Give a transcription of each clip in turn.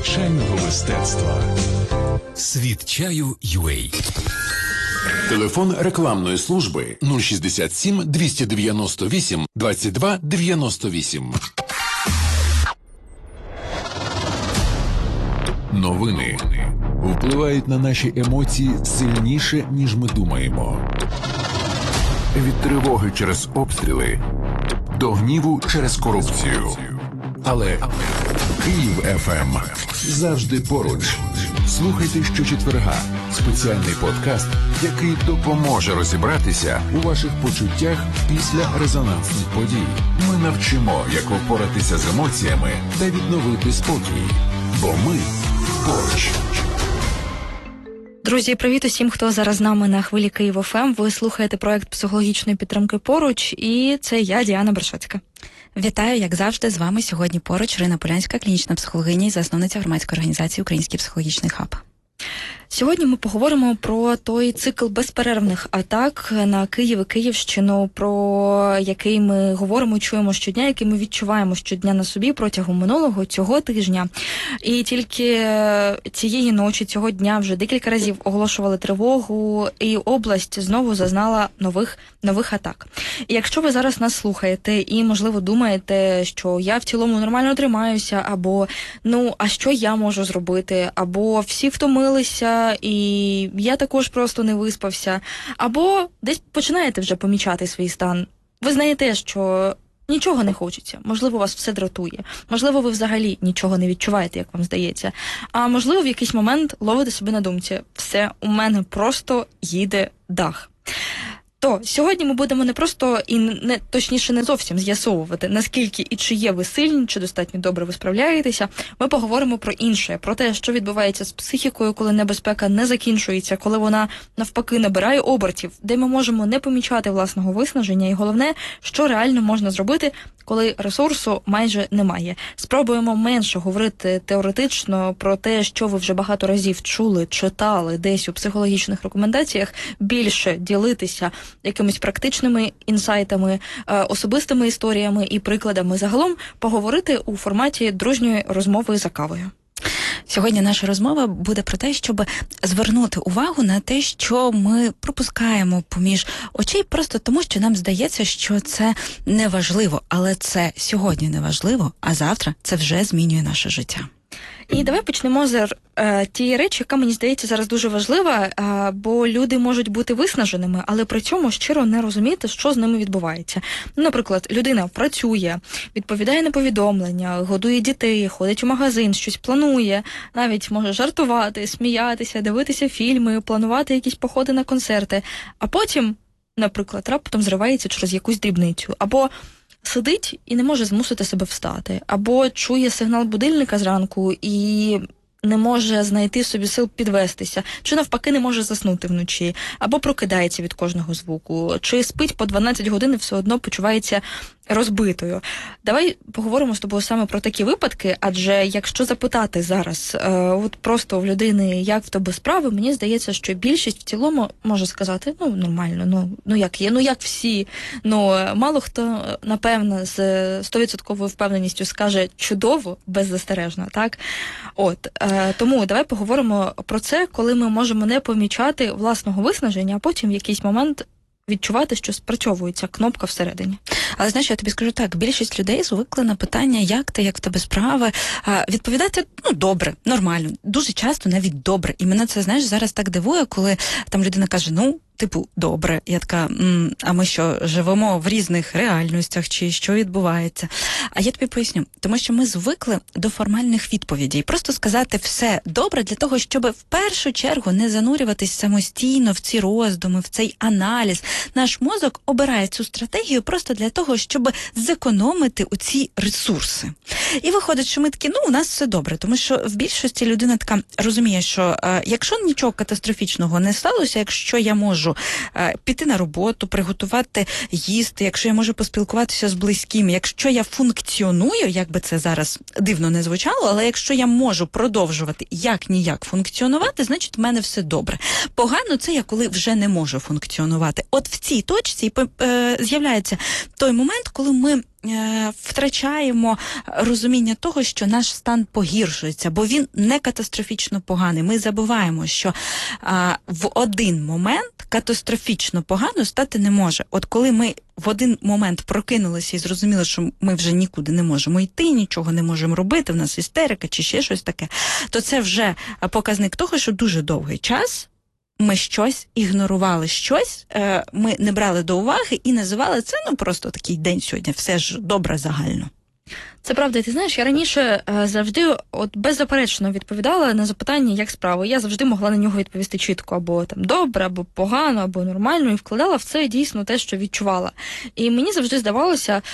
чайного мистецтва. Світ чаю UA. Телефон рекламної служби 067 298 22 98. Новини впливають на наші емоції сильніше, ніж ми думаємо. Від тривоги через обстріли до гніву через корупцію. Але Київ ФМ завжди поруч. Слухайте щочетверга спеціальний подкаст, який допоможе розібратися у ваших почуттях після резонансних подій. Ми навчимо, як впоратися з емоціями та відновити спокій. Бо ми поруч. Друзі, привіт усім, хто зараз з нами на хвилі Київ ФМ. Ви слухаєте проект психологічної підтримки «Поруч», і це я, Діана Бершацька. Вітаю, як завжди, з вами сьогодні поруч Ірина Полянська, клінічна психологиня і засновниця громадської організації «Український психологічний хаб». Сьогодні ми поговоримо про той цикл безперервних атак на Київ і Київщину, про який ми говоримо і чуємо щодня, який ми відчуваємо щодня на собі протягом минулого цього тижня. І тільки цієї ночі, цього дня вже декілька разів оголошували тривогу, і область знову зазнала нових атак. І якщо ви зараз нас слухаєте і, можливо, думаєте, що я в цілому нормально тримаюся, або, а що я можу зробити, або всі втомилися, і я також просто не виспався, або десь починаєте вже помічати свій стан. Ви знаєте, що нічого не хочеться, можливо, вас все дратує, можливо, ви взагалі нічого не відчуваєте, як вам здається, а можливо, в якийсь момент ловите себе на думці: все, у мене просто їде дах. То сьогодні ми будемо не просто точніше не зовсім з'ясовувати, наскільки і чи є ви сильні, чи достатньо добре ви справляєтеся. Ми поговоримо про інше, про те, що відбувається з психікою, коли небезпека не закінчується, коли вона навпаки набирає обертів, де ми можемо не помічати власного виснаження, і головне, що реально можна зробити, коли ресурсу майже немає. Спробуємо менше говорити теоретично про те, що ви вже багато разів чули, читали десь у психологічних рекомендаціях, більше ділитися якимись практичними інсайтами, особистими історіями і прикладами. Загалом поговорити у форматі дружньої розмови за кавою. Сьогодні наша розмова буде про те, щоб звернути увагу на те, що ми пропускаємо поміж очей, просто тому, що нам здається, що це неважливо. Але це сьогодні неважливо, а завтра це вже змінює наше життя. І давай почнемо з тієї речі, яка, мені здається, зараз дуже важлива, бо люди можуть бути виснаженими, але при цьому щиро не розуміти, що з ними відбувається. Наприклад, людина працює, відповідає на повідомлення, годує дітей, ходить у магазин, щось планує, навіть може жартувати, сміятися, дивитися фільми, планувати якісь походи на концерти, а потім, наприклад, раптом зривається через якусь дрібницю, або сидить і не може змусити себе встати, або чує сигнал будильника зранку і не може знайти собі сил підвестися, чи навпаки не може заснути вночі, або прокидається від кожного звуку, чи спить по 12 годин і все одно почувається розбитою. Давай поговоримо з тобою саме про такі випадки, адже якщо запитати зараз от просто в людини, як в тебе справи, мені здається, що більшість в цілому може сказати, нормально, як є, як всі. Мало хто, напевно, з 100% впевненістю скаже чудово, беззастережно, так? Тому давай поговоримо про це, коли ми можемо не помічати власного виснаження, а потім в якийсь момент відчувати, що спрацьовується кнопка всередині. Але знаєш, я тобі скажу так, більшість людей звикли на питання, як ти, як в тебе справи, відповідати, добре, нормально, дуже часто навіть добре. І мене це, знаєш, зараз так дивує, коли там людина каже, добре. Я така, а ми що, живемо в різних реальностях, чи що відбувається? А я тобі поясню, тому що ми звикли до формальних відповідей. Просто сказати все добре для того, щоб в першу чергу не занурюватись самостійно в ці роздуми, в цей аналіз. Наш мозок обирає цю стратегію просто для того, щоб зекономити оці ресурси. І виходить, що ми такі, у нас все добре, тому що в більшості людина така розуміє, що якщо нічого катастрофічного не сталося, якщо я можу піти на роботу, приготувати їсти, якщо я можу поспілкуватися з близькими, якщо я функціоную, як би це зараз дивно не звучало, але якщо я можу продовжувати як-ніяк функціонувати, значить в мене все добре. Погано це я коли вже не можу функціонувати. От в цій точці з'являється той момент, коли ми втрачаємо розуміння того, що наш стан погіршується, бо він не катастрофічно поганий. Ми забуваємо, що в один момент катастрофічно погано стати не може. От коли ми в один момент прокинулися і зрозуміли, що ми вже нікуди не можемо йти, нічого не можемо робити, в нас істерика чи ще щось таке, то це вже показник того, що дуже довгий час ми щось ігнорували, щось ми не брали до уваги і називали це, просто такий день сьогодні, все ж добре загально. Це правда, ти знаєш, я раніше завжди беззаперечно відповідала на запитання, як справи. Я завжди могла на нього відповісти чітко, або там добре, або погано, або нормально, і вкладала в це дійсно те, що відчувала. І мені завжди здавалося,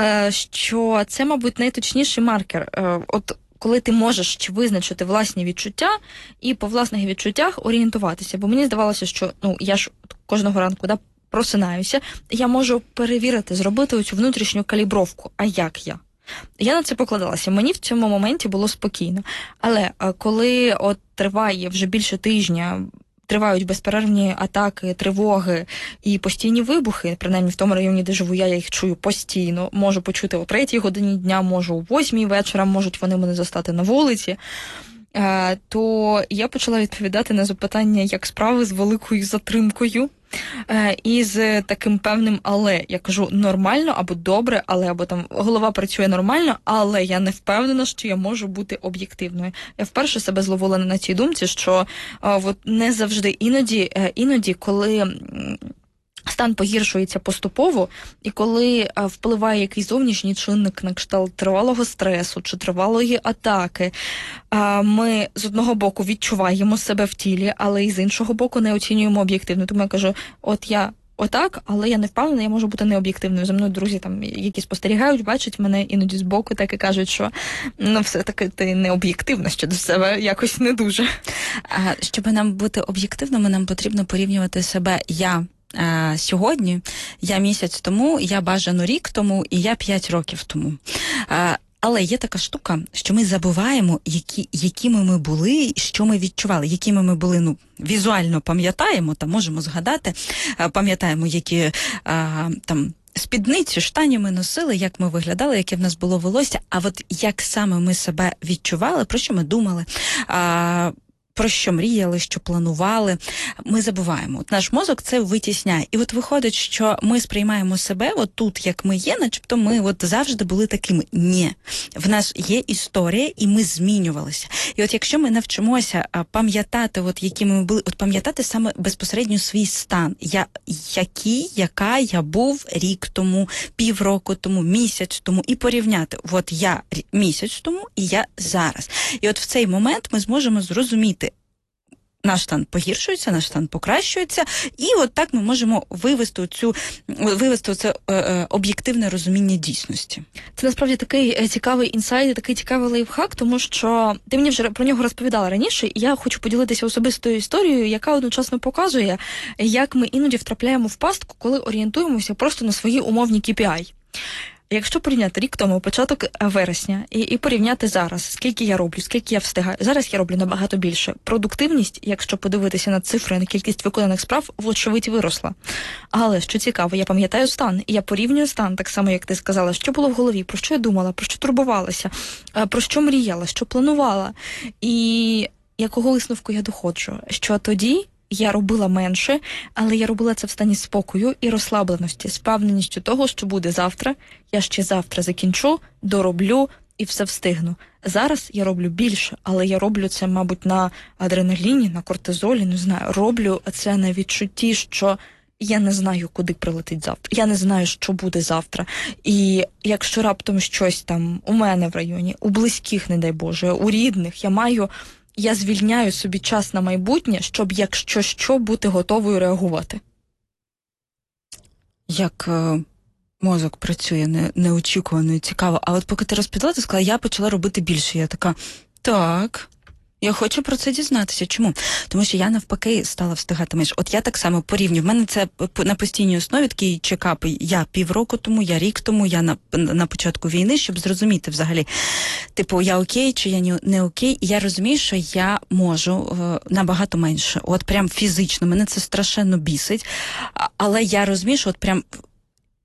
що це, мабуть, найточніший маркер. Коли ти можеш визначити власні відчуття і по власних відчуттях орієнтуватися. Бо мені здавалося, що я ж кожного ранку просинаюся, я можу перевірити, зробити оцю внутрішню калібровку. А як я? Я на це покладалася. Мені в цьому моменті було спокійно. Але коли триває вже більше тижня, тривають безперервні атаки, тривоги і постійні вибухи, принаймні в тому районі, де живу я їх чую постійно. Можу почути о 3-й годині дня, можу о 8-й вечора, можуть вони мене застати на вулиці. То я почала відповідати на запитання, як справи, з великою затримкою і з таким певним «але». Я кажу нормально або добре, але, або там голова працює нормально, але я не впевнена, що я можу бути об'єктивною. Я вперше себе зловила на цій думці, що не завжди, іноді, коли стан погіршується поступово, і коли впливає якийсь зовнішній чинник на кшталт тривалого стресу чи тривалої атаки, ми з одного боку відчуваємо себе в тілі, але і з іншого боку не оцінюємо об'єктивно. Тому я кажу, я отак, але я не впевнена, я можу бути необ'єктивною. За мною друзі, які спостерігають, бачать мене іноді збоку, так і кажуть, що все-таки ти необ'єктивна щодо себе, якось не дуже. Щоб нам бути об'єктивними, нам потрібно порівнювати себе сьогодні, я місяць тому, я бажано рік тому і я 5 років тому. Але є така штука, що ми забуваємо, якими ми були, що ми відчували, якими ми були, візуально пам'ятаємо, можемо згадати, пам'ятаємо, які спідниці, штані ми носили, як ми виглядали, яке в нас було волосся, а як саме ми себе відчували, про що ми думали, про що мріяли, що планували, ми забуваємо. Наш мозок це витісняє. І виходить, що ми сприймаємо себе тут, як ми є, начебто ми завжди були такими. Ні. В нас є історія, і ми змінювалися. І якщо ми навчимося пам'ятати, якими ми були, пам'ятати саме безпосередньо свій стан, яка я був рік тому, півроку тому, місяць тому, і порівняти. Я місяць тому, і я зараз. І в цей момент ми зможемо зрозуміти, наш стан погіршується, наш стан покращується, і так ми можемо вивести це об'єктивне розуміння дійсності. Це насправді такий цікавий інсайт, такий цікавий лайфхак, тому що ти мені вже про нього розповідала раніше, і я хочу поділитися особистою історією, яка одночасно показує, як ми іноді втрапляємо в пастку, коли орієнтуємося просто на свої умовні KPI. Якщо порівняти рік тому, початок вересня, і порівняти зараз, скільки я роблю, скільки я встигаю. Зараз я роблю набагато більше. Продуктивність, якщо подивитися на цифри, на кількість виконаних справ, вочевидь виросла. Але, що цікаво, я пам'ятаю стан, і я порівнюю стан, так само, як ти сказала, що було в голові, про що я думала, про що турбувалася, про що мріяла, що планувала. І якого висновку я доходжу? Що тоді я робила менше, але я робила це в стані спокою і розслабленості, з впевненістю того, що буде завтра, я ще завтра закінчу, дороблю і все встигну. Зараз я роблю більше, але я роблю це, мабуть, на адреналіні, на кортизолі, не знаю. Роблю це на відчутті, що я не знаю, куди прилетить завтра. Я не знаю, що буде завтра. І якщо раптом щось у мене в районі, у близьких, не дай Боже, у рідних, я звільняю собі час на майбутнє, щоб, якщо що, бути готовою реагувати. Як мозок працює неочікувано і цікаво. А поки ти розповідала, ти сказала, я почала робити більше. Я така, так, я хочу про це дізнатися. Чому? Тому що я навпаки стала встигати менше. Я так само порівнюю. В мене це на постійній основі такий чекап. Я півроку тому, я рік тому, я на початку війни, щоб зрозуміти взагалі, я окей чи я не окей. І я розумію, що я можу набагато менше. Прям фізично. Мене це страшенно бісить. Але я розумію, що прям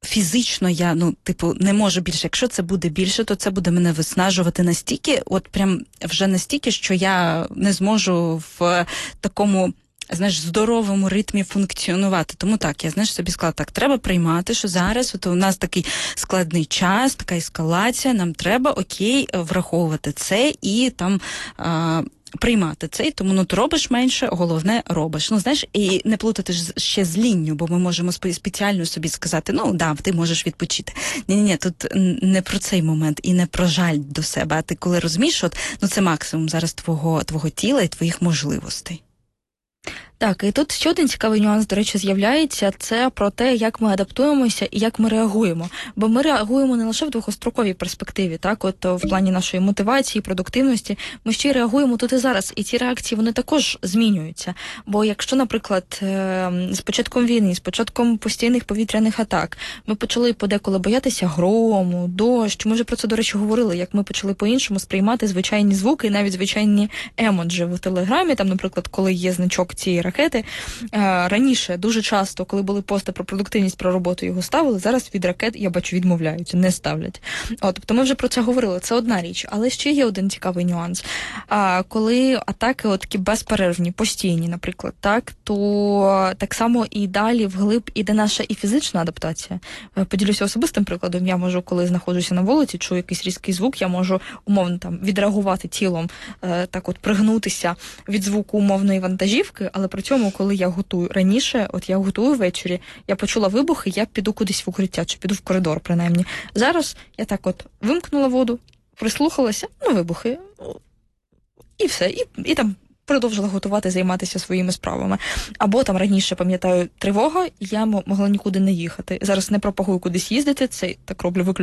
фізично я, не можу більше. Якщо це буде більше, то це буде мене виснажувати настільки, от прям вже настільки, що я не зможу в такому, здоровому ритмі функціонувати. Тому так, я, собі сказала, так, треба приймати, що зараз от у нас такий складний час, така ескалація, нам треба, враховувати це і там приймати це, і тому ти робиш менше, головне робиш. І не плутати ж ще з лінню, бо ми можемо спеціально собі сказати, ти можеш відпочити. Ні, тут не про цей момент і не про жаль до себе, а ти коли розумієш, це максимум зараз твого тіла і твоїх можливостей. Так, і тут ще один цікавий нюанс, до речі, з'являється, це про те, як ми адаптуємося і як ми реагуємо. Бо ми реагуємо не лише в довгостроковій перспективі, так, от в плані нашої мотивації, продуктивності, ми ще й реагуємо тут і зараз. І ці реакції, вони також змінюються. Бо якщо, наприклад, з початком війни, з початком постійних повітряних атак, ми почали подеколи боятися грому, дощ, ми вже про це, до речі, говорили, як ми почали по-іншому сприймати звичайні звуки, навіть звичайні емоджі в Телеграмі, там, наприклад, коли є значок цієї ракети. Раніше дуже часто, коли були пости про продуктивність, про роботу, його ставили, зараз від ракет, я бачу, відмовляються, не ставлять. Тобто ми вже про це говорили, це одна річ. Але ще є один цікавий нюанс. Коли атаки такі безперервні, постійні, наприклад, так, то так само і далі вглиб іде наша і фізична адаптація. Поділюся особистим прикладом. Я можу, коли знаходжуся на вулиці, чую якийсь різкий звук, я можу умовно там відреагувати тілом, так пригнутися від звуку умовної вантажівки, але при цьому, коли я готую раніше, я готую ввечері, я почула вибухи, я піду кудись в укриття, чи піду в коридор, принаймні. Зараз я так вимкнула воду, прислухалася, вибухи, і все, і там продовжила готувати, займатися своїми справами. Або там раніше, пам'ятаю, тривога, я могла нікуди не їхати. Зараз не пропагую кудись їздити, це так роблю виключно